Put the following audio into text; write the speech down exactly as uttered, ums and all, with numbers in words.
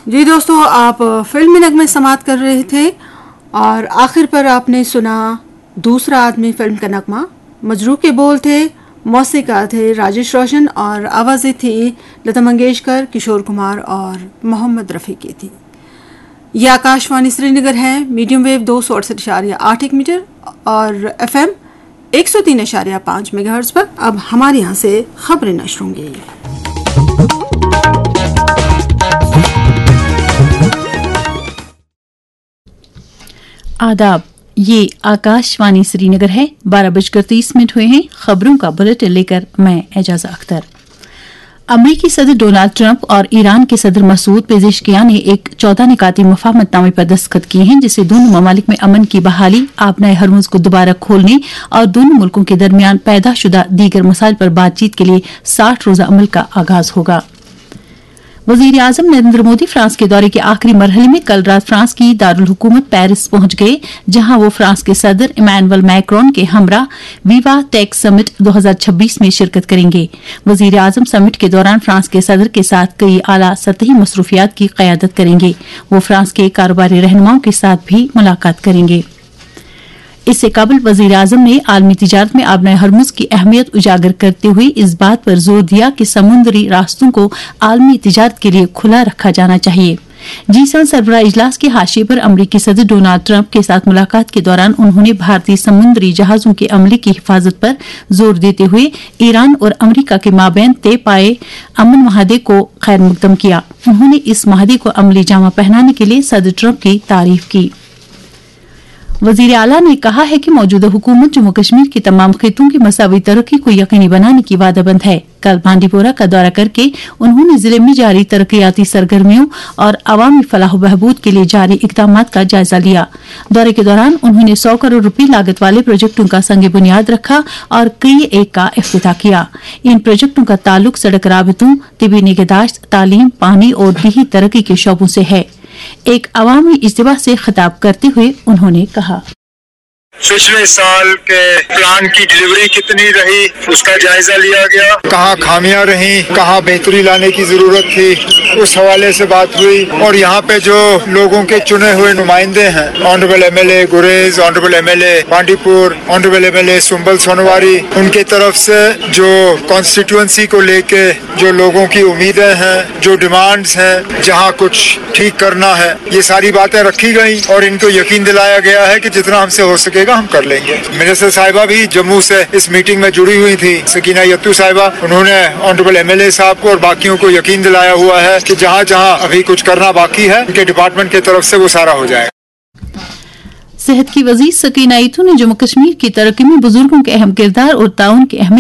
جی دوستو، آپ فلمی نغمے سماعت کر رہے تھے اور آخر پر آپ نے سنا دوسرا آدمی فلم کا نغمہ. مجروح کے بول تھے، موسیقار تھے راجیش روشن اور آوازیں تھی لتا منگیشکر، کشور کمار اور محمد رفیع کی تھی. یہ آکاشوانی سری نگر ہے، میڈیم ویو دو سو اڑسٹھ اشاریہ آٹھ ایک میٹر اور ایف ایم ایک سو تین اشاریہ پانچ میگا ہرٹز پر. اب ہمارے یہاں سے خبریں نشر ہوں گی. آداب، یہ آکاشوانی سری نگر ہے. بارہ بج کر تیس منٹ ہوئے ہیں. خبروں کا بلٹن لے کر میں اعجازہ اختر. امریکی صدر ڈونالڈ ٹرمپ اور ایران کے صدر مسعود پیزشکیان نے ایک چودہ نکاتی مفاہمت نامے پر دستخط کیے ہیں، جسے دونوں ممالک میں امن کی بحالی، آبنائے ہرمز کو دوبارہ کھولنے اور دونوں ملکوں کے درمیان پیدا شدہ دیگر مسائل پر بات چیت کے لیے ساٹھ روزہ عمل کا آغاز ہوگا. وزیر اعظم نریندر مودی فرانس کے دورے کے آخری مرحلے میں کل رات فرانس کی دارالحکومت پیرس پہنچ گئے، جہاں وہ فرانس کے صدر ایمانوئل میکرون کے ہمراہ ویوا ٹیک سمٹ دو ہزار چھبیس میں شرکت کریں گے. وزیر اعظم سمٹ کے دوران فرانس کے صدر کے ساتھ کئی اعلیٰ سطحی مصروفیات کی قیادت کریں گے. وہ فرانس کے کاروباری رہنماؤں کے ساتھ بھی ملاقات کریں گے. اس سے قبل وزیر اعظم نے عالمی تجارت میں آبنائے ہرمز کی اہمیت اجاگر کرتے ہوئے اس بات پر زور دیا کہ سمندری راستوں کو عالمی تجارت کے لیے کھلا رکھا جانا چاہیے. جی سیون سربراہ اجلاس کے حاشیے پر امریکی صدر ڈونالڈ ٹرمپ کے ساتھ ملاقات کے دوران انہوں نے بھارتی سمندری جہازوں کے عملے کی حفاظت پر زور دیتے ہوئے ایران اور امریکہ کے مابین طے پائے امن معاہدے کو خیر مقدم کیا. انہوں نے اس معاہدے کو عملی جامہ پہنانے کے لیے صدر ٹرمپ کی تعریف کی. وزیر اعلیٰ نے کہا ہے کہ موجودہ حکومت جموں کشمیر کے تمام خطوں کی مساوی ترقی کو یقینی بنانے کی وعدہ بند ہے. کل بانڈی پورہ کا دورہ کر کے انہوں نے ضلع میں جاری ترقیاتی سرگرمیوں اور عوامی فلاح و بہبود کے لیے جاری اقدامات کا جائزہ لیا. دورے کے دوران انہوں نے سو کروڑ روپے لاگت والے پروجیکٹوں کا سنگ بنیاد رکھا اور کئی ایک کا افتتاح کیا. ان پروجیکٹوں کا تعلق سڑک رابطوں، طبی نگہداشت، تعلیم، پانی اور دیہی ترقی کے شعبوں سے ہے. ایک عوامی اجتماع سے خطاب کرتے ہوئے انہوں نے کہا، پچھلے سال کے پلان کی ڈلیوری کتنی رہی اس کا جائزہ لیا گیا، کہاں خامیاں رہیں، کہاں بہتری لانے کی ضرورت تھی، اس حوالے سے بات ہوئی. اور یہاں پہ جو لوگوں کے چنے ہوئے نمائندے ہیں، آنریبل ایم ایل اے گریز، آنریبل ایم ایل اے بانڈی پور، آنریبل ایم ایل اے سنبل سونواری، ان کی طرف سے جو کانسٹیٹوئنسی کو لے کے جو لوگوں کی امیدیں ہیں، جو ڈیمانڈز ہیں، جہاں کچھ ٹھیک کرنا ہے، یہ ساری باتیں رکھی گئیں اور ان کو یقین دلایا گیا ہے کہ جتنا ہم سے ہو سکے ہم کر لیں گے. منسٹر صاحبہ بھی جموں سے اس میٹنگ میں جڑی ہوئی تھی، سکینہ یتو صاحبہ. انہوں نے آنریبل ایم ایل اے صاحب کو اور باقیوں کو یقین دلایا ہوا ہے کہ جہاں جہاں ابھی کچھ کرنا باقی ہے ان کے ڈپارٹمنٹ کی طرف سے وہ سارا ہو جائے. صحت کی وزیر سکینہ یتو نے جموں کشمیر کی ترقی میں بزرگوں کے اہم کردار اور تعاون کی اہمیت